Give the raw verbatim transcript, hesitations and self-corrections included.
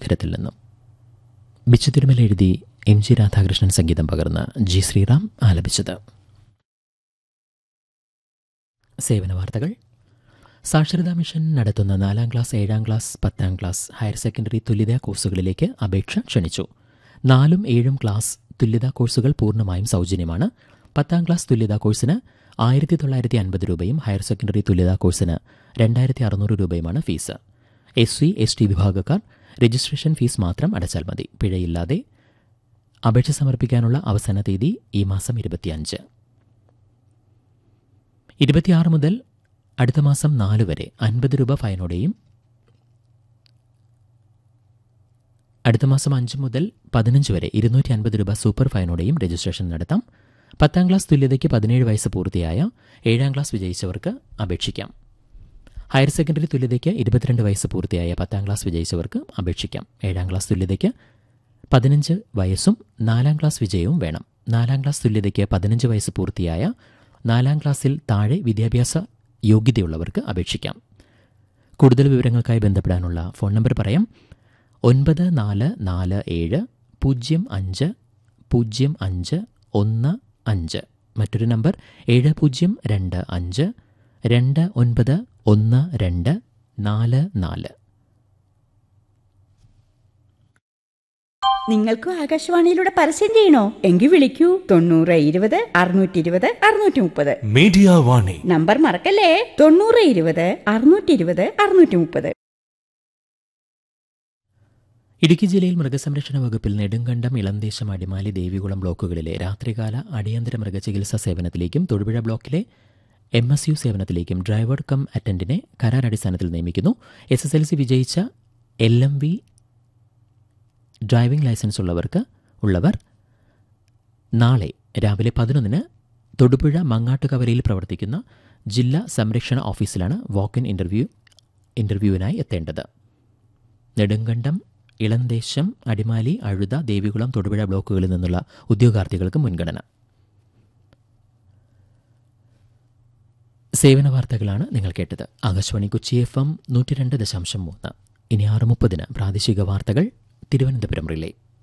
ശേഖരത്തിൽ നിന്നും. ബിച്ചു തിരുമല എഴുതി എം ജി രാധാകൃഷ്ണൻ സംഗീതം പകർന്ന് ജി ശ്രീറാം ആലപിച്ചത്. സേവന വാർത്തകൾ. സാക്ഷരതാ മിഷൻ നടത്തുന്ന നാലാം ക്ലാസ്, ഏഴാം ക്ലാസ്, പത്താം ക്ലാസ്, ഹയർ സെക്കൻഡറി തുല്യതാ കോഴ്സുകളിലേക്ക് അപേക്ഷ ക്ഷണിച്ചു. നാലും ഏഴും ക്ലാസ് തുല്യതാ കോഴ്സുകൾ പൂർണ്ണമായും സൗജന്യമാണ്. പത്താം ക്ലാസ് തുല്യതാ കോഴ്സിന് ആയിരത്തി തൊള്ളായിരത്തി അൻപത് രൂപയും ഹയർ സെക്കൻഡറി തുല്യതാ കോഴ്സിന് രണ്ടായിരത്തി അറുന്നൂറ് രൂപയുമാണ് fees. S C S T വിഭാഗക്കാർ രജിസ്ട്രേഷൻ ഫീസ് മാത്രം അടച്ചാൽ മതി. പിഴയില്ലാതെ അപേക്ഷ സമർപ്പിക്കാനുള്ള അവസാന തീയതി ഈ മാസം ഇരുപത്തിയഞ്ച്. ഇരുപത്തിയാറ് മുതൽ അടുത്ത മാസം നാല് വരെ അൻപത് രൂപ ഫൈനോടെയും അടുത്ത മാസം അഞ്ച് മുതൽ പതിനഞ്ച് വരെ ഇരുന്നൂറ്റി അൻപത് രൂപ സൂപ്പർ ഫൈനോടെയും രജിസ്ട്രേഷൻ നടത്താം. പത്താം ക്ലാസ് തുല്യതയ്ക്ക് പതിനേഴ് വയസ്സ് പൂർത്തിയായ ഏഴാം ക്ലാസ് വിജയിച്ചവർക്ക് അപേക്ഷിക്കാം. ഹയർ സെക്കൻഡറി തുല്യതയ്ക്ക് ഇരുപത്തിരണ്ട് വയസ്സ് പൂർത്തിയായ പത്താം ക്ലാസ് വിജയിച്ചവർക്ക് അപേക്ഷിക്കാം. ഏഴാം ക്ലാസ് തുല്യതയ്ക്ക് പതിനഞ്ച് വയസ്സും നാലാം ക്ലാസ് വിജയവും വേണം. നാലാം ക്ലാസ് തുല്യതയ്ക്ക് പതിനഞ്ച് വയസ്സ് പൂർത്തിയായ നാലാം ക്ലാസ്സിൽ താഴെ വിദ്യാഭ്യാസ യോഗ്യതയുള്ളവർക്ക് അപേക്ഷിക്കാം. കൂടുതൽ വിവരങ്ങൾക്കായി ബന്ധപ്പെടാനുള്ള ഫോൺ നമ്പർ പറയാം. ഒൻപത് നാല് നാല് ഏഴ് പൂജ്യം അഞ്ച് പൂജ്യം അഞ്ച് ഒന്ന് അഞ്ച്. മറ്റൊരു നമ്പർ ഏഴ് പൂജ്യം രണ്ട് അഞ്ച് രണ്ട് ഒൻപത് ഒന്ന് രണ്ട് നാല് നാല്. നിങ്ങൾക്കും ആകാശവാണിയിലൂടെ പരസ്യം ചെയ്യണോ? എങ്കിൽ വിളിക്കൂ തൊണ്ണൂറ് ഇരുപത് അറുന്നൂറ്റി ഇരുപത് അറുന്നൂറ്റി മുപ്പത്. മീഡിയ വാണി നമ്പർ മറക്കല്ലേ, തൊണ്ണൂറ് ഇരുപത് അറുന്നൂറ്റി ഇരുപത് അറുന്നൂറ്റി മുപ്പത്. ഇടുക്കി ജില്ലയിൽ മൃഗസംരക്ഷണ വകുപ്പിൽ നെടുങ്കണ്ടം, ഇളംദേശം, അടിമാലി, ദേവികുളം ബ്ലോക്കുകളിലെ രാത്രികാല അടിയന്തര മൃഗചികിത്സാ സേവനത്തിലേക്കും തൊടുപുഴ ബ്ലോക്കിലെ M S U സേവനത്തിലേക്കും driver cum അറ്റൻഡിനെ കരാറടിസ്ഥാനത്തിൽ നിയമിക്കുന്നു. എസ് എസ് എൽ സി വിജയിച്ച L M V driving licence ഉള്ളവർക്ക് ഉള്ളവർ നാളെ രാവിലെ പതിനൊന്നിന് തൊടുപുഴ മങ്ങാട്ടുകവരയിൽ പ്രവർത്തിക്കുന്ന ജില്ലാ സംരക്ഷണ ഓഫീസിലാണ് വാക്ക് ഇൻ ഇന്റർവ്യൂ ഇന്റർവ്യൂവിനായി എത്തേണ്ടത്. നെടുങ്കണ്ടം, ഇളംദേശം, അടിമാലി, അഴുത, ദേവികുളം, തൊടുപുഴ ബ്ലോക്കുകളിൽ നിന്നുള്ള ഉദ്യോഗാർത്ഥികൾക്ക് മുൻഗണന. സേവന വാർത്തകളാണ് നിങ്ങൾ കേട്ടത്. ആകാശവാണി കൊച്ചി എഫ് എം നൂറ്റി രണ്ട് ദശാംശം മൂന്ന്. ഇനി ആറ് മുപ്പതിന് പ്രാദേശിക വാർത്തകൾ തിരുവനന്തപുരം റിലേ.